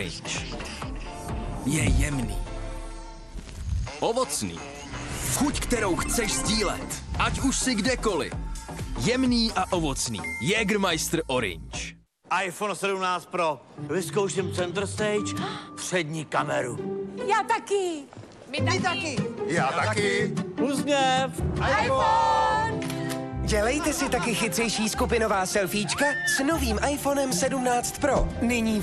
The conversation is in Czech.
Orange. Je jemný. Ovocný. Chuť, kterou chceš sdílet. Ať už si kdekoliv. Jemný a ovocný. Jägermeister Orange. iPhone 17 Pro. Vyzkouším center stage, přední kameru. Já taky. My taky. Já taky. Úsměv. iPhone! Dělejte si taky chytřejší skupinová selfiečka s novým iPhonem 17 Pro. Nyní